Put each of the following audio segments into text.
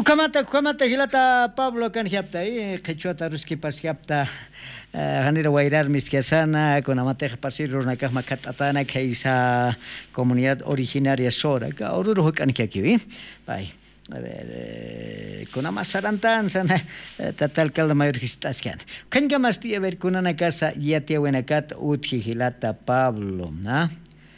Kukamata hilata Pablo kan hiapta qechuata ruski pas hiapta ganira wairar miskiasana con amate pasir una kama katatana kaisa comunidad originaria sora ka oruro kan kiaki bai a ver con amasarantan sana tatal calda mayor histaskan kan gamasti a ver con una casa ya te buena cat uthi hilata Pablo na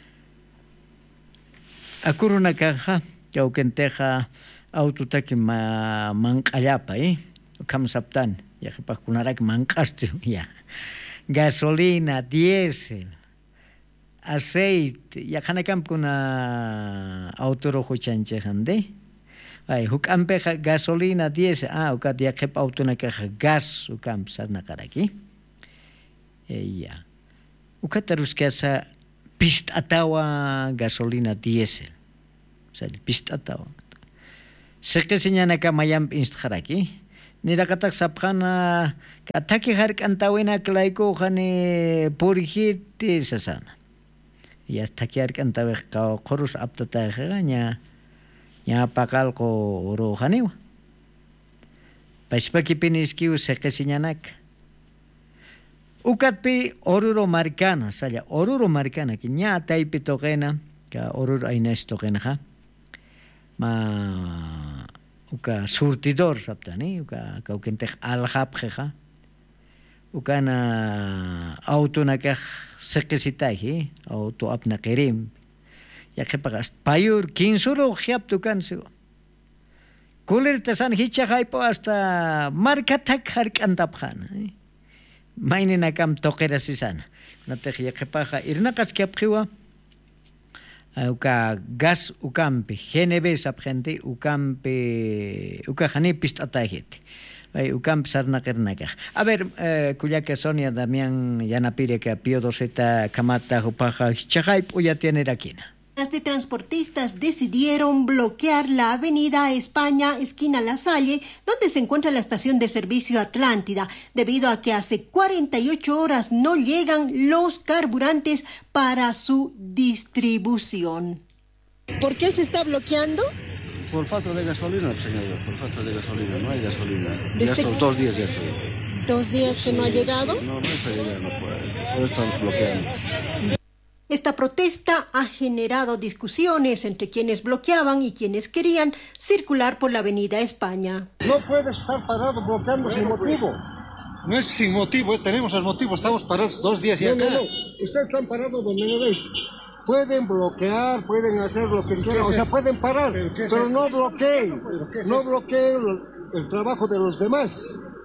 akuruna caja yaukenteja autotaki manqallapa kamsaptan yaqipakunarak manqasti ya gasolina diésel aceite yaqanakamkuna autoro huchanchejande ay hukampeja gasolina diésel ukat yaqip autonaka gas ukam sarnakaraki ya ukataruskasa pist atawa gasolina diésel pist atawa Sekesinya ka mayam instaharaki nira katak sapkhana ataki har kantawina klaiko khani purihiti sasana ya takiar kantawe ka khorus aptata nya pakal ko ro khani paspaki piniski sekesinya nak ukatpi oruro marcana saya oruro marcana ki nya taipi tokena ka oruro aines tokena ha ma uka surtidor saptani uka kaukentej alhapjeja ukana auto nakaj sekesitaji auto apna kerim ya que pagas payur kinsuro hiaptu kansigo kulir tasan hicha haipo hasta markatak harkantapjan mainina kam tokera sisana natej ya que paja irnakas kiapjiwa uka gas ukampe GNB sapgente ukampe ukajani pistatahit ukamp sarnakernaka a ver kuyaka Sonia Damián yanapire que pio doseta kamata upaja chajai ya tiene raquina. De transportistas decidieron bloquear la avenida España, esquina La Salle, donde se encuentra la estación de servicio Atlántida, debido a que hace 48 horas no llegan los carburantes para su distribución. ¿Por qué se está bloqueando? Por falta de gasolina, señor, por falta de gasolina, no hay gasolina. Ya son 2 días ya estoy. 2 días que no ha llegado. No está llegando, por eso estamos bloqueando. Esta protesta ha generado discusiones entre quienes bloqueaban y quienes querían circular por la avenida España. No puede estar parado bloqueando sin motivo. No es sin motivo, tenemos el motivo, estamos parados 2 días ya. No. Ustedes están parados donde me veis. Pueden bloquear, pueden hacer lo que quieran, o sea, pueden parar, pero no bloqueen. No bloqueen el trabajo de los demás.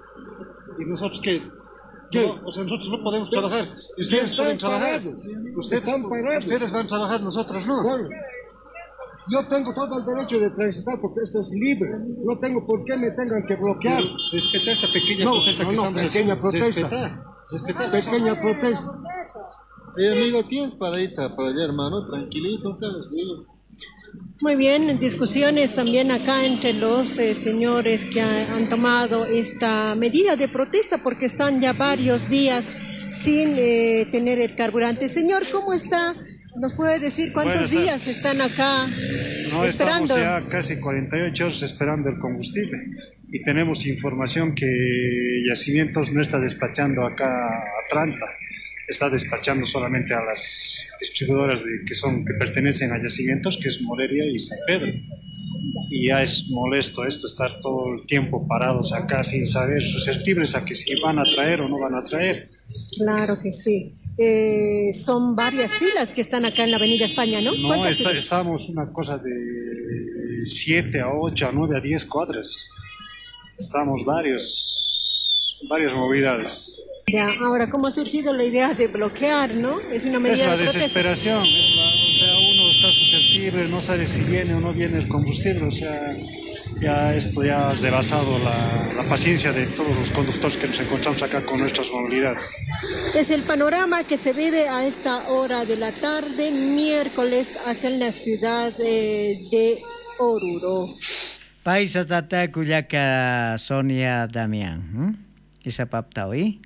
¿Y nosotros qué? ¿Qué? No, o sea, nosotros no podemos trabajar. Ustedes están parados. Ustedes van a trabajar, nosotros no. Bueno, yo tengo todo el derecho de transitar porque esto es libre. No tengo por qué me tengan que bloquear. Respeta esta pequeña protesta que estamos pequeña haciendo. Protesta. Pequeña protesta. Amigo, tienes paradita para allá, hermano, tranquilito, digo. Muy bien, discusiones también acá entre los señores que han tomado esta medida de protesta porque están ya varios días sin tener el carburante. Señor, ¿cómo está? ¿Nos puede decir cuántos días están acá esperando? Estamos ya casi 48 horas esperando el combustible y tenemos información que Yacimientos no está despachando acá a Atlanta. Está despachando solamente a las distribuidoras que pertenecen a Yacimientos, que es Morelia y San Pedro. Y ya es molesto esto, estar todo el tiempo parados acá sin saber, susceptibles a que si van a traer o no van a traer. Claro que sí. Son varias filas que están acá en la Avenida España, ¿no? No, estamos una cosa de 7 a 8 a 9 a 10 cuadras. Estamos varias movilidades. Ya, ahora, ¿cómo ha surgido la idea de bloquear, no? Es una medida la de protesta. desesperación, o sea, uno está susceptible, no sabe si viene o no viene el combustible, o sea, ya esto ya ha rebasado la paciencia de todos los conductores que nos encontramos acá con nuestras movilidades. Es el panorama que se vive a esta hora de la tarde, miércoles, acá en la ciudad de Oruro. Paisa tata kuyaka Sonia Damián, esa papta hoy.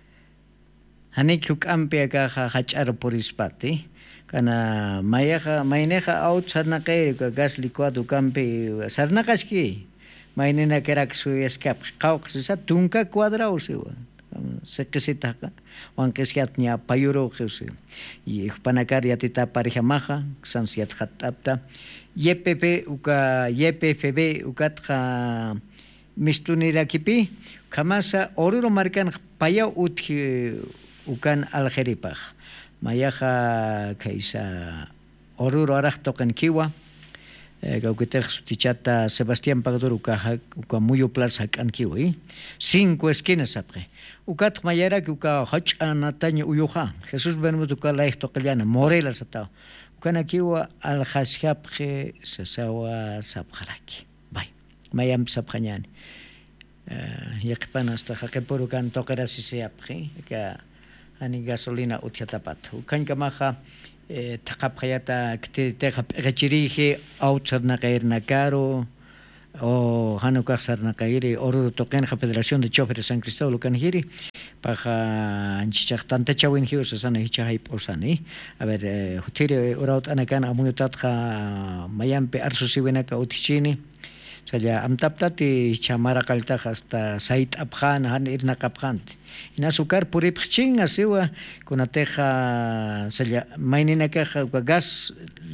Hanik hukampi aga hachar purispati kana mayaja maineja out sarnaqe gas licuado kampi sarnaqaski Mainina kerak su escap, cauxisa tunca cuadrado se se que se taca, aunque se atnia payuro que se y panacar ya tita pareja maja, sansiat hatapta, YPP uka YPFB ukatja mistunira kipi, kamasa oruro marcan paya ukan algeripaj, mayaja kaisa oruro araj toquen kiwa. Gaukitej sutichata Sebastián Pagdor uka muyo plaza kankiwi 5 esquinas apre ukat mayara que uka hachanataño uyuja Jesús benmut uka laihto qillana Morelas ata ukana kiwa al khashapje sasawa sabkharaki bay mayam sabkhanyani yakpan hasta khaqepur ukan toqera sisiapje ka ani gasolina utjatapat ukan kamaja تقبخياتا كتاب غشريه أو تصرنا غيرنا كارو أو هانو كسرنا غيري أورو توكن فederación de choferes San Cristóbal kan hiri paja anchichak tanta chawin hiu sasana hichai posani a ver hutiri uraut anakan amuyotat kha mayampe arsu siwenaka utichini saya amtaptati chamara kalta hasta sait abkhan han irna kapkhan ina sukar puri pching asiwa kuna teja saya mainina ka gas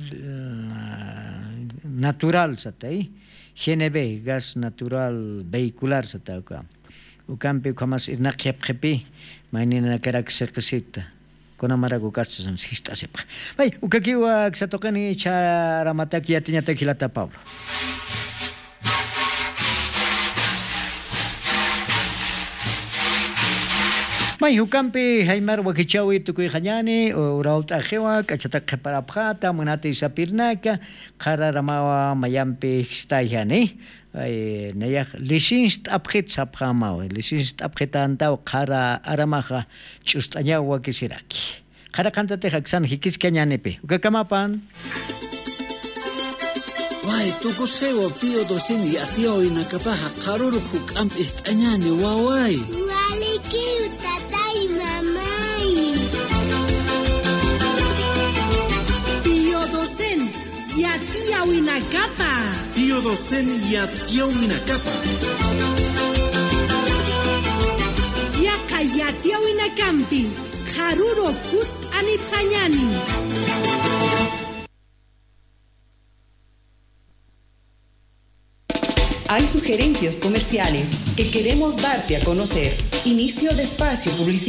natural satai GNB gas natural vehicular satauka ukampi kamas irna khepkhepi mainina karak sekesita kuna maragu kastas hista sepa bai ukakiwa ksatokani charamataki yatinya tekilata Pablo. Mai hukampi haimar wakichawi tukui khanyani uraut ajewa kachatak parapkhata munati sapirnaka khara ramawa mayampi stayani naya lisinst abkhit sapkhamaw lisinst abkhitanta khara aramaha chustanya wakisiraki khara kantate haksan hikis kanyanepe ukakamapan Wai tukus hewa pio dosini atio inakapaha karuru hukamp istanyani wawai Waliki utatai mamai Pio dosen yatia winakapa Pio dosen yatia winakapa Yaka yatia winakampi Karuro kut anipanyani Hay sugerencias comerciales que queremos darte a conocer. Inicio de espacio publicitario.